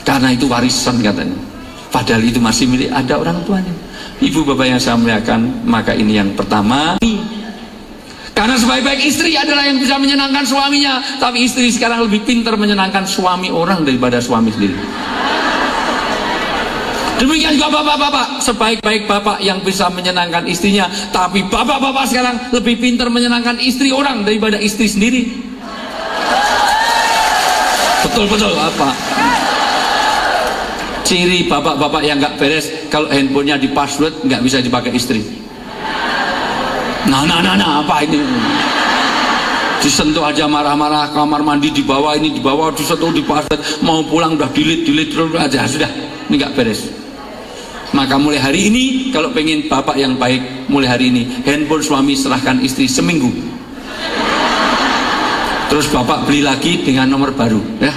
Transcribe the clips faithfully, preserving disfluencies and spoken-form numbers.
karena itu warisan katanya, padahal itu masih milik ada orang tuanya. Ibu bapak yang saya muliakan, maka ini yang pertama, karena sebaik-baik istri adalah yang bisa menyenangkan suaminya, tapi istri sekarang lebih pintar menyenangkan suami orang daripada suami sendiri. Demikian juga bapak-bapak, sebaik-baik bapak yang bisa menyenangkan istrinya, tapi bapak-bapak sekarang lebih pintar menyenangkan istri orang daripada istri sendiri. Betul-betul apa? Ciri bapak-bapak yang nggak beres, kalau handphonenya di password nggak bisa dipakai istri. Nah, nah, nah, nah, apa ini? Disentuh aja marah-marah, kamar mandi di bawah, ini di bawah, disentuh di password, mau pulang udah delete, delete terus aja, sudah, ini nggak beres. Maka mulai hari ini, kalau pengen bapak yang baik, mulai hari ini handphone suami serahkan istri seminggu. Terus bapak beli lagi dengan nomor baru, ya.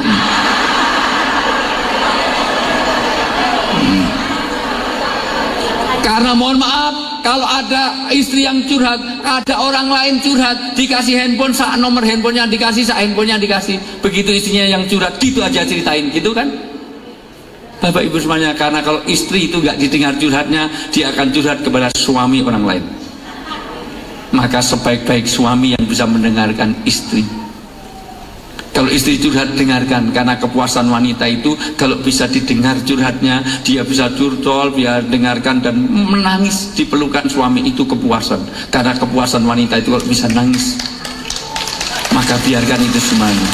Karena mohon maaf, kalau ada istri yang curhat, ada orang lain curhat, dikasih handphone, saat nomor handphonenya dikasih, saat handphonenya dikasih, begitu istrinya yang curhat, gitu aja ceritain, gitu kan? Bapak ibu semuanya, karena kalau istri itu nggak didengar curhatnya, dia akan curhat kepada suami orang lain. Maka sebaik-baik suami yang bisa mendengarkan istri. Kalau istri curhat, dengarkan, karena kepuasan wanita itu kalau bisa didengar curhatnya, dia bisa curcol, biar dengarkan dan menangis di pelukan suami, itu kepuasan. Karena kepuasan wanita itu kalau bisa nangis, maka biarkan itu semuanya.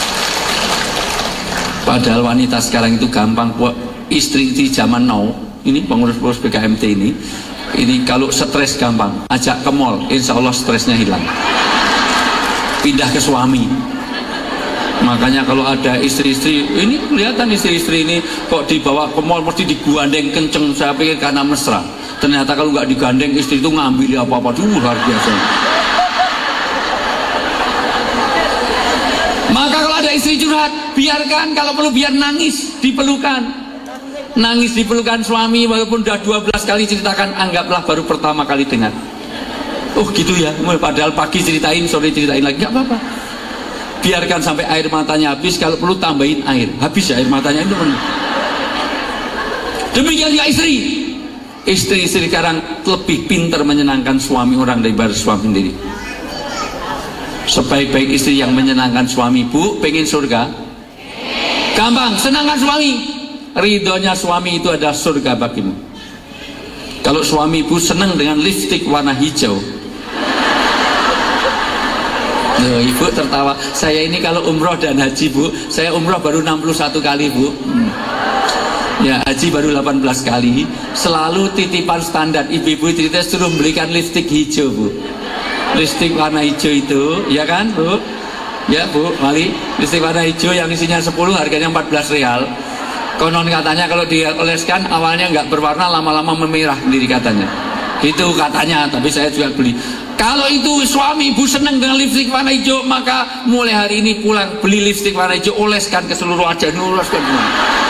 Padahal wanita sekarang itu gampang, istri di zaman now ini, pengurus-pengurus B K M T ini, ini kalau stres gampang, ajak ke mall, insya Allah stresnya hilang. Pindah ke suami. Makanya kalau ada istri-istri, ini kelihatan istri-istri ini kok dibawa ke mall mesti digandeng kenceng, saya pikir karena mesra. Ternyata kalau nggak digandeng, istri itu ngambil apa-apa, dulu luar biasa. Maka kalau ada istri curhat, biarkan, kalau perlu biar nangis dipelukan. Nangis dipelukan suami, walaupun udah dua belas kali ceritakan, anggaplah baru pertama kali dengar. Oh gitu ya, padahal pagi ceritain, sore ceritain lagi, nggak apa-apa. Biarkan sampai air matanya habis, kalau perlu tambahin air, habis ya air matanya itu. Demikian juga istri. Istri-istri sekarang lebih pintar menyenangkan suami orang daripada suami sendiri. Sebaik-baik istri yang menyenangkan suami, bu, pengen surga? Gampang, senangkan suami. Ridhonya suami itu adalah surga bagimu. Kalau suami ibu senang dengan lipstik warna hijau, loh, ibu tertawa. Saya ini kalau umroh dan haji, bu, saya umroh baru enam puluh satu kali, bu. Hmm. Ya, haji baru delapan belas kali. Selalu titipan standar, ibu-ibu cerita suruh belikan lipstik hijau, bu. Lipstik warna hijau itu, ya kan, bu? Ya, bu, mali. Lipstik warna hijau yang isinya sepuluh, harganya empat belas real. Konon katanya kalau dioleskan awalnya nggak berwarna, lama-lama memerah sendiri katanya. Itu katanya, tapi saya juga beli. Kalau itu suami ibu senang dengan lipstik warna hijau, maka mulai hari ini pulang beli lipstik warna hijau, oleskan ke seluruh wajah, oleskan semua.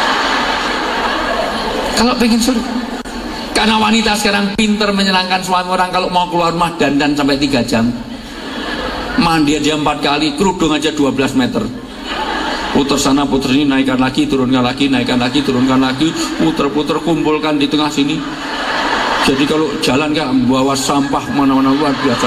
Kalau pengen suruh. Karena wanita sekarang pinter menyenangkan suami orang. Kalau mau keluar rumah dandan sampai tiga jam, mandi aja empat kali, kerudung aja dua belas meter, putar sana putar sini, naikkan lagi, turunkan lagi, naikkan lagi, turunkan lagi, puter-puter, kumpulkan di tengah sini. Jadi kalau jalan nggak bawa sampah mana-mana, luar biasa.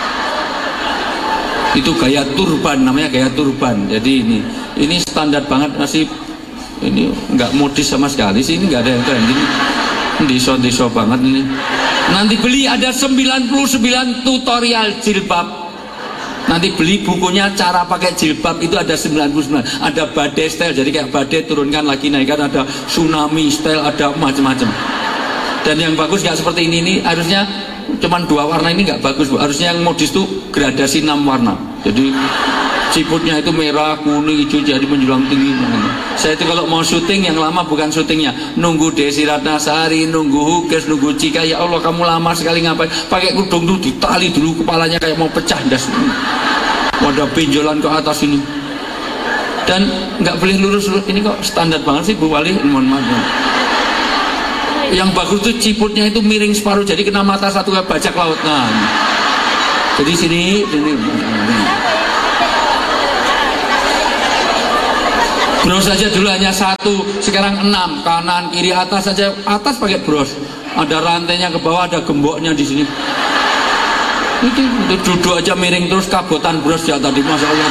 Itu gaya turban, namanya gaya turban. Jadi ini ini standar banget, masih ini nggak modis sama sekali sih, ini nggak ada yang tren ini. Diso-diso banget ini. Nanti beli, ada sembilan puluh sembilan tutorial jilbab. Nanti beli bukunya cara pakai jilbab, itu ada sembilan puluh sembilan. Ada badai style, jadi kayak badai turunkan lagi naikkan, ada tsunami style, ada macam-macam. Dan yang bagus nggak seperti ini, ini harusnya cuman dua warna, ini nggak bagus, bu. Harusnya yang modis tuh gradasi enam warna. Jadi ciputnya itu merah, kuning, hijau, jadi menjulang tinggi. Saya itu kalau mau syuting yang lama bukan syutingnya, nunggu Desi Ratnasari, nunggu Hughes, nunggu Cika. Ya Allah, kamu lama sekali ngapain? Pakai kerudung tuh ditali dulu kepalanya kayak mau pecah das. Ada benjolan ke atas ini. Dan nggak boleh lurus, ini kok standar banget sih, Bu Wali, mohon maaf. Yang bagus tuh ciputnya itu miring separuh, jadi kena mata satu kayak bajak laut. Nah, jadi sini, sini. Bros saja dulu hanya satu, sekarang enam, kanan kiri atas saja, atas pakai bros, ada rantainya ke bawah, ada gemboknya di sini. Itu, itu duduk aja miring terus, kabotan bros ya tadi, masya Allah.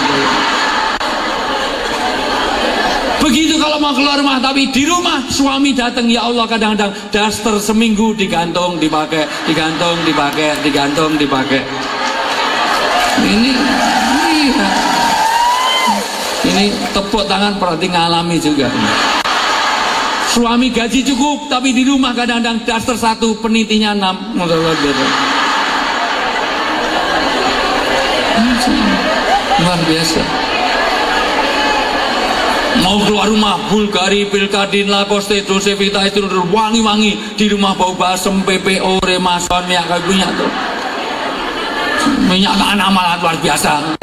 Begitu kalau mau keluar rumah, tapi di rumah suami datang, ya Allah, kadang-kadang daster seminggu digantung dipakai, digantung dipakai, digantung dipakai. Ini, ini, ini tepuk tangan, berarti ngalami juga. Suami gaji cukup, tapi di rumah kadang-kadang daster satu, penitinya enam. Luar biasa. Mau keluar rumah, Bulgari, Pilkadin, Lacoste, Dolce Vita itu wangi-wangi, di rumah bau basem, P P O, Remason, minyak kayu minyak tuh, minyak tanah malah luar biasa.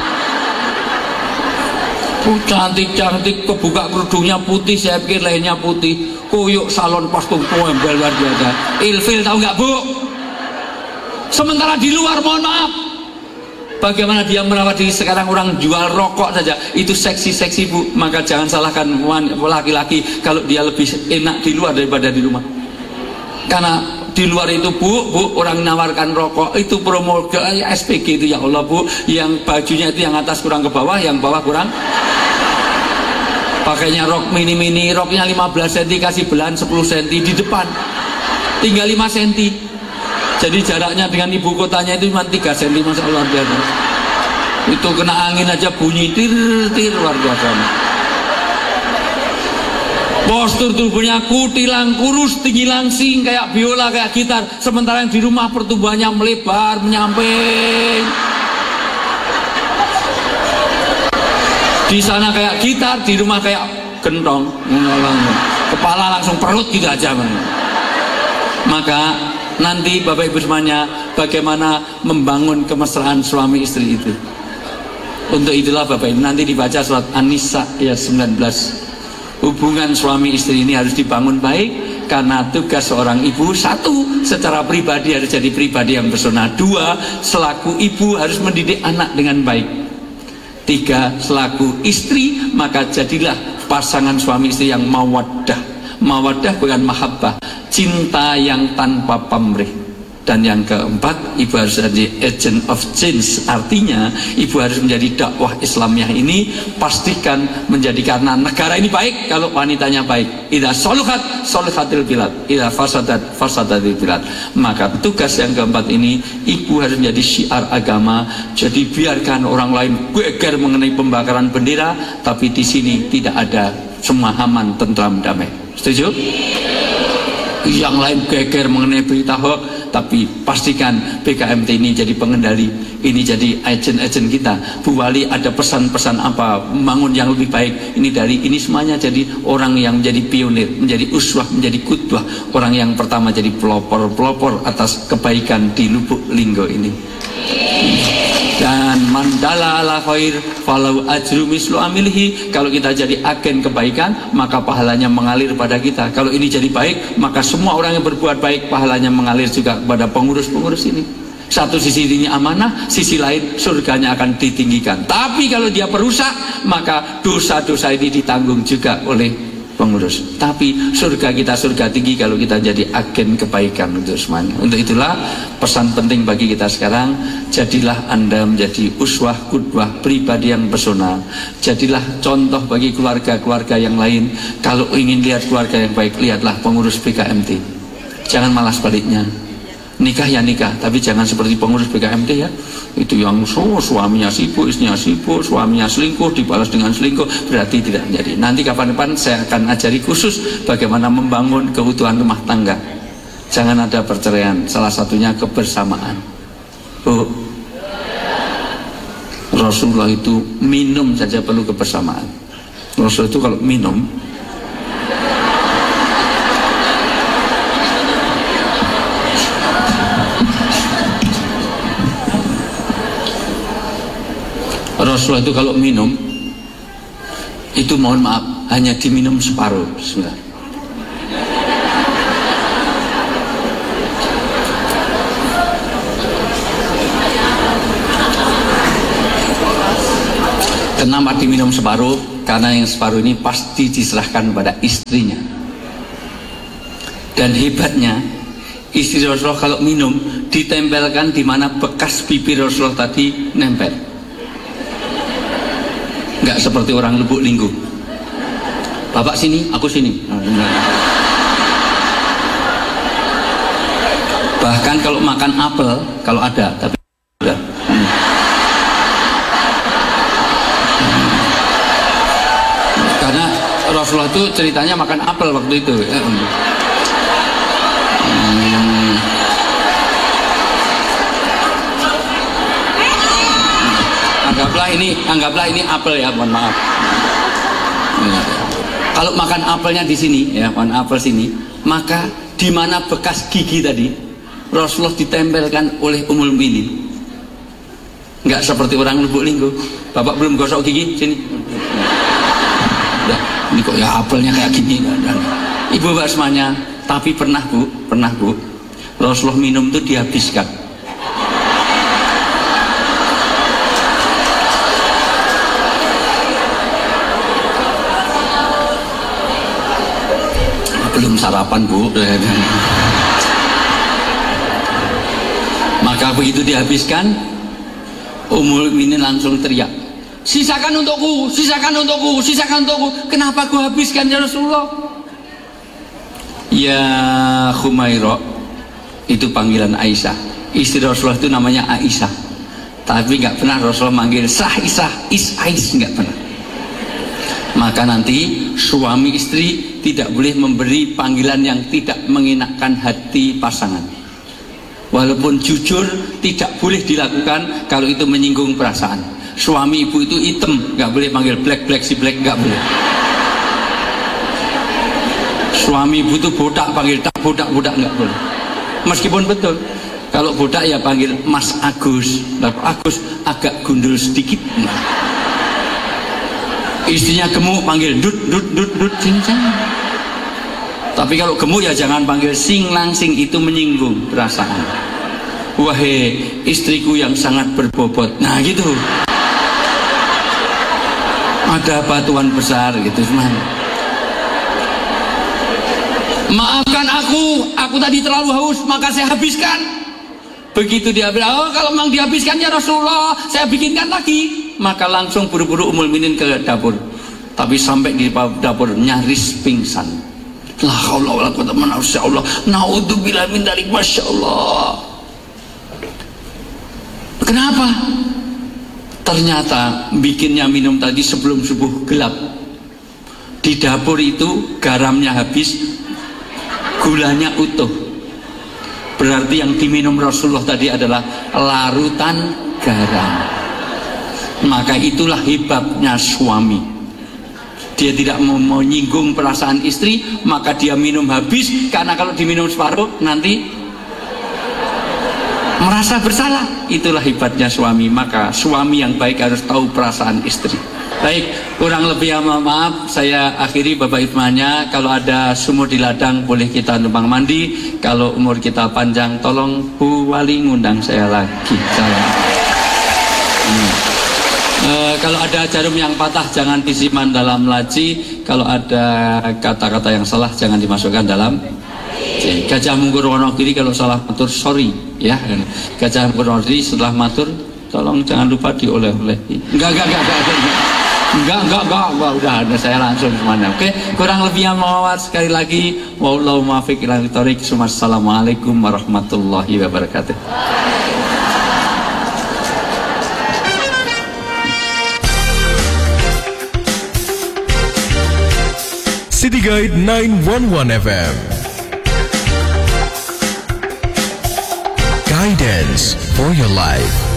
Oh, cantik-cantik, kebuka kerudungnya putih, saya pikir lainnya putih, koyok salon pastung embel luar biasa. Ilfil tahu nggak Bu? Sementara di luar, mohon maaf, bagaimana dia merawat diri. Sekarang orang jual rokok saja itu seksi-seksi Bu, maka jangan salahkan laki-laki kalau dia lebih enak di luar daripada di rumah. Karena di luar itu Bu, Bu orang menawarkan rokok itu promo ke S P G itu, ya Allah Bu, yang bajunya itu yang atas kurang ke bawah, yang bawah kurang. Pakainya rok mini-mini, roknya lima belas sentimeter, kasih belahan sepuluh sentimeter di depan, tinggal lima sentimeter. Jadi jaraknya dengan ibu kotanya itu cuma tiga sentimeter, masya Allah, luar biasa. Itu kena angin aja bunyi tir tir, luar biasa. Postur tubuhnya kutilang, kurus, tinggi langsing, kayak biola, kayak gitar. Sementara yang di rumah pertumbuhannya melebar, menyamping. Di sana kayak gitar, di rumah kayak gentong. Kepala langsung perut gitu aja. Maka nanti Bapak Ibu semuanya, bagaimana membangun kemesraan suami istri itu. Untuk itulah Bapak Ibu, nanti dibaca surat An-Nisa ayat sembilan belas. Hubungan suami istri ini harus dibangun baik, karena tugas seorang ibu, satu, secara pribadi harus jadi pribadi yang pesona. Dua, selaku ibu harus mendidik anak dengan baik. Tiga, selaku istri, maka jadilah pasangan suami istri yang mawaddah. Mawaddah bukan mahabbah, cinta yang tanpa pamrih. Dan yang keempat, ibu harus jadi agent of change. Artinya ibu harus menjadi dakwah Islamiyah ini, pastikan menjadi, karena negara ini baik kalau wanitanya baik. Idza soluhat soluhatil bilad, idza fasadat fasadatil bilad. Maka tugas yang keempat ini, ibu harus menjadi syiar agama. Jadi biarkan orang lain geger mengenai pembakaran bendera, tapi di sini tidak ada semua aman, tentram, damai. Setuju? Yang lain geger mengenai berita hoax, tapi pastikan P K M T ini jadi pengendali, ini jadi agen-agen kita. Bu Wali ada pesan-pesan apa, membangun yang lebih baik, ini dari ini semuanya jadi orang yang menjadi pionir, menjadi uswah, menjadi kudwah, orang yang pertama jadi pelopor-pelopor atas kebaikan di Lubuk Linggo ini. Dan mandala ala khair falau ajru mislu amilhi. Kalau kita jadi agen kebaikan, maka pahalanya mengalir pada kita. Kalau ini jadi baik, maka semua orang yang berbuat baik pahalanya mengalir juga kepada pengurus-pengurus ini. Satu sisi ini amanah, sisi lain surganya akan ditinggikan. Tapi kalau dia perusak, maka dosa-dosa ini ditanggung juga oleh pengurus. Tapi surga kita surga tinggi kalau kita jadi agen kebaikan untuk semuanya. Untuk itulah pesan penting bagi kita sekarang, jadilah Anda menjadi uswah, kudwah, pribadi yang pesona. Jadilah contoh bagi keluarga-keluarga yang lain. Kalau ingin lihat keluarga yang baik, lihatlah pengurus P K M T. Jangan malah sebaliknya. Nikah ya nikah, tapi jangan seperti pengurus P K M T ya. Itu yang so, suaminya sibuk, istrinya sibuk, suaminya selingkuh, dibalas dengan selingkuh, berarti tidak menjadi. Nanti kapan-kapan saya akan ajari khusus bagaimana membangun keutuhan rumah tangga. Jangan ada perceraian, salah satunya kebersamaan. Bu, Rasulullah itu minum saja perlu kebersamaan. Rasul itu kalau minum, Rasulullah itu kalau minum itu, mohon maaf, hanya diminum separuh. Bismillah. Kenapa diminum separuh? Karena yang separuh ini pasti diserahkan kepada istrinya. Dan hebatnya, istri Rasulullah kalau minum ditempelkan di mana bekas bibir Rasulullah tadi nempel. Nggak seperti orang Lubuk Linggo. Bapak sini, aku sini. Bahkan kalau makan apel, kalau ada, tapi udah. Hmm. Karena Rasulullah itu ceritanya makan apel waktu itu. Hmm. Anggaplah ini, anggaplah ini apel ya, mohon maaf. Hmm. Kalau makan apelnya di sini, ya, mohon apel sini, maka di mana bekas gigi tadi, Rasulullah ditempelkan oleh Ummul Mukminin. Enggak seperti orang Lubuk Linggo. Bapak belum gosok gigi, sini. Udah, ini kok ya apelnya kayak gini. Ibu bapak semuanya, tapi pernah bu, pernah bu, Rasulullah minum itu dihabiskan. Belum sarapan bu. Maka begitu dihabiskan, Ummul Mukminin langsung teriak, sisakan untukku, sisakan untukku, sisakan untukku. Kenapa ku habiskan ya Rasulullah? Ya Khumairah, itu panggilan Aisyah. Istri Rasulullah itu namanya Aisyah. Tapi nggak pernah Rasulullah manggil Sah Isah, Is Ais, nggak pernah. Maka nanti suami istri tidak boleh memberi panggilan yang tidak mengenakkan hati pasangan. Walaupun jujur tidak boleh dilakukan kalau itu menyinggung perasaan. Suami ibu itu hitam, nggak boleh panggil black black si black, nggak boleh. Suami ibu itu bodak, panggil tak bodak bodak, nggak boleh. Meskipun betul, kalau bodak ya panggil Mas Agus. Lalu Agus agak gundul sedikit. Istrinya gemuk panggil dut dut dut dut cincang. Tapi kalau gemuk ya jangan panggil sing langsing, itu menyinggung perasaan. Wahai istriku yang sangat berbobot, nah gitu. Ada batuan besar gitu semuanya. Maafkan aku, aku tadi terlalu haus maka saya habiskan. Begitu dia bilang, oh kalau memang dihabiskan ya Rasulullah, saya bikinkan lagi. Maka langsung buru-buru Ummul Mukminin ke dapur. Tapi sampai di dapur nyaris pingsan. La haula wala quwwata illa billah. Naudzubillah min dzalik, masyaallah. Kenapa? Ternyata bikinnya minum tadi sebelum subuh gelap. Di dapur itu garamnya habis, gulanya utuh. Berarti yang diminum Rasulullah tadi adalah larutan garam. Maka itulah hebatnya suami. Dia tidak mau menyinggung perasaan istri, maka dia minum habis. Karena kalau diminum separuh nanti merasa bersalah. Itulah hebatnya suami. Maka suami yang baik harus tahu perasaan istri. Baik, kurang lebih ya maaf, saya akhiri Bapak Ibu-nya. Kalau ada sumur di ladang boleh kita numpang mandi. Kalau umur kita panjang tolong Bu Wali ngundang saya lagi. Saya hmm. Uh, kalau ada jarum yang patah jangan disimpan dalam laci. Kalau ada kata-kata yang salah jangan dimasukkan dalam laci. Gajah Mungkur Wonogiri kalau salah matur sorry ya. Gajah Mungkur Wonogiri setelah matur tolong jangan lupa dioleh-oleh. Enggak enggak enggak enggak enggak enggak enggak, enggak, enggak. Udah ada saya langsung semuanya. Oke, kurang lebihnya mohon sekali lagi wallahu muwaffiq ila thoriq. Assalamualaikum warahmatullahi wabarakatuh. City Guide nine one one F M. Guidance for your life.